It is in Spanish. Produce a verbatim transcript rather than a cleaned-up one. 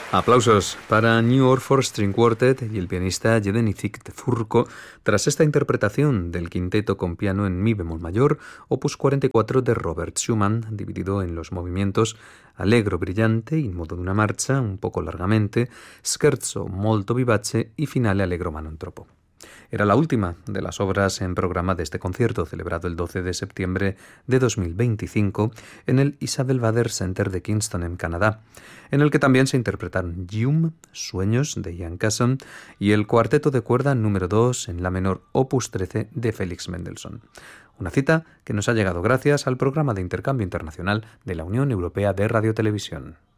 Aplausos para New Orford String Quartet y el pianista Jedenicik Tezurko tras esta interpretación del quinteto con piano en mi bemol mayor, opus cuarenta y cuatro de Robert Schumann, dividido en los movimientos Allegro brillante, in modo de una marcha, un poco largamente, Scherzo molto vivace y Finale allegro ma non troppo. Era la última de las obras en programa de este concierto, celebrado el doce de septiembre de dos mil veinticinco en el Isabel Bader Center de Kingston, en Canadá, en el que también se interpretaron Yume, Sueños, de Ian Casson, y el cuarteto de cuerda número dos en la menor, opus trece, de Félix Mendelssohn. Una cita que nos ha llegado gracias al programa de intercambio internacional de la Unión Europea de Radiotelevisión.